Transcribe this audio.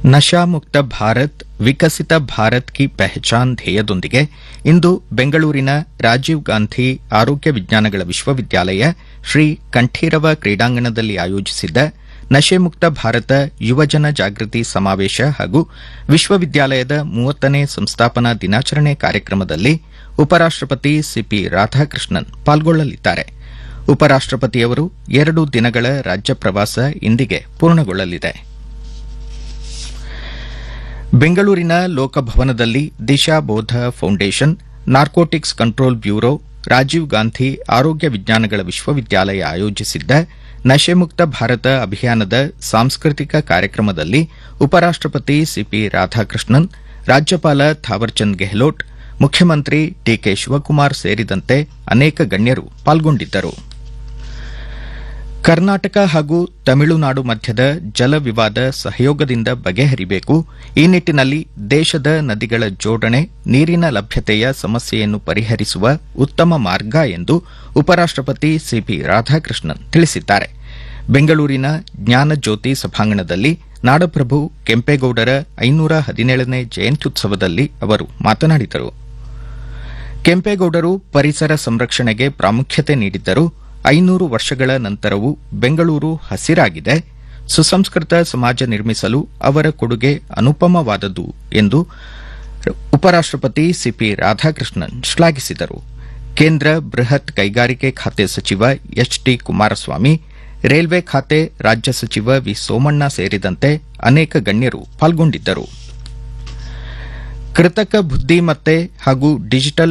ನಶಾ ಮುಕ್ತ ಭಾರತ್ ವಿಕಸಿತ ಭಾರತ್ ಕಿ ಪಹಚಾನ್ ಧ್ಯೇಯದೊಂದಿಗೆ ಇಂದು ಬೆಂಗಳೂರಿನ ರಾಜೀವ್ ಗಾಂಧಿ ಆರೋಗ್ಯ ವಿಜ್ಞಾನಗಳ ವಿಶ್ವವಿದ್ಯಾಲಯ ಶ್ರೀ ಕಂಠೀರವ ಕ್ರೀಡಾಂಗಣದಲ್ಲಿ ಆಯೋಜಿಸಿದ್ದ ನಶೆ ಮುಕ್ತ ಭಾರತ ಯುವಜನ ಜಾಗೃತಿ ಸಮಾವೇಶ ಹಾಗೂ ವಿಶ್ವವಿದ್ಯಾಲಯದ 30ನೇ ಸಂಸ್ಥಾಪನಾ ದಿನಾಚರಣೆ ಕಾರ್ಯಕ್ರಮದಲ್ಲಿ ಉಪರಾಷ್ಟಪತಿ ಸಿಪಿ ರಾಧಾಕೃಷ್ಣನ್ ಪಾಲ್ಗೊಳ್ಳಲಿದ್ದಾರೆ. ಉಪರಾಷ್ಟಪತಿಯವರು 2 ದಿನಗಳ ರಾಜ್ಯ ಪ್ರವಾಸ ಇಂದಿಗೆ ಪೂರ್ಣಗೊಳ್ಳಲಿದೆ. ಬೆಂಗಳೂರಿನ ಲೋಕಭವನದಲ್ಲಿ ದಿಶಾ ಬೋಧ foundation, narcotics control bureau, Rajiv Gandhi ಆರೋಗ್ಯ ವಿಜ್ಞಾನಗಳ ವಿಶ್ವವಿದ್ಯಾಲಯ ಆಯೋಜಿಸಿದ್ದ ನಶೆ ಮುಕ್ತ ಭಾರತ ಅಭಿಯಾನದ ಸಾಂಸ್ಕೃತಿಕ ಕಾರ್ಯಕ್ರಮದಲ್ಲಿ ಉಪರಾಷ್ಟಪತಿ ಸಿಪಿ ರಾಧಾಕೃಷ್ಣನ್, ರಾಜ್ಯಪಾಲ ಥಾವರ್ಚಂದ್ ಗೆಹ್ಲೋಟ್, ಮುಖ್ಯಮಂತ್ರಿ ಡಿಕೆ ಶಿವಕುಮಾರ್ ಸೇರಿದಂತೆ ಅನೇಕ ಗಣ್ಯರು ಪಾಲ್ಗೊಂಡಿದ್ದರು. ಕರ್ನಾಟಕ ಹಾಗೂ ತಮಿಳುನಾಡು ಮಧ್ಯದ ಜಲ ವಿವಾದ ಸಹಯೋಗದಿಂದ ಬಗೆಹರಿಬೇಕು. ಈ ನಿಟ್ಟಿನಲ್ಲಿ ದೇಶದ ನದಿಗಳ ಜೋಡಣೆ ನೀರಿನ ಲಭ್ಯತೆಯ ಸಮಸ್ಯೆಯನ್ನು ಪರಿಹರಿಸುವ ಉತ್ತಮ ಮಾರ್ಗ ಎಂದು ಉಪರಾಷ್ಟಪತಿ ಸಿಪಿ ರಾಧಾಕೃಷ್ಣನ್ ತಿಳಿಸಿದ್ದಾರೆ. ಬೆಂಗಳೂರಿನ ಜ್ಞಾನಜ್ಯೋತಿ ಸಭಾಂಗಣದಲ್ಲಿ ನಾಡಪ್ರಭು ಕೆಂಪೇಗೌಡರ 517ನೇ ಜಯಂತ್ಯುತ್ಸವದಲ್ಲಿ ಅವರು ಮಾತನಾಡಿದರು. ಕೆಂಪೇಗೌಡರು ಪರಿಸರ ಸಂರಕ್ಷಣೆಗೆ ಪ್ರಾಮುಖ್ಯತೆ ನೀಡಿದ್ದರು. 500 ವರ್ಷಗಳ ನಂತರವೂ ಬೆಂಗಳೂರು ಹಸಿರಾಗಿದೆ. ಸುಸಂಸ್ಕೃತ ಸಮಾಜ ನಿರ್ಮಿಸಲು ಅವರ ಕೊಡುಗೆ ಅನುಪಮವಾದದ್ದು ಎಂದು ಉಪರಾಷ್ಟಪತಿ ಸಿಪಿ ರಾಧಾಕೃಷ್ಣನ್ ಶ್ಲಾಘಿಸಿದರು. ಕೇಂದ್ರ ಬೃಹತ್ ಕೈಗಾರಿಕೆ ಖಾತೆ ಸಚಿವ ಎಚ್ಡಿ ಕುಮಾರಸ್ವಾಮಿ, ರೈಲ್ವೆ ಖಾತೆ ರಾಜ್ಯ ಸಚಿವ ವಿ ಸೋಮಣ್ಣ ಸೇರಿದಂತೆ ಅನೇಕ ಗಣ್ಯರು ಪಾಲ್ಗೊಂಡಿದ್ದರು. ಕೃತಕ ಬುದ್ದಿಮತ್ತೆ ಹಾಗೂ ಡಿಜಿಟಲ್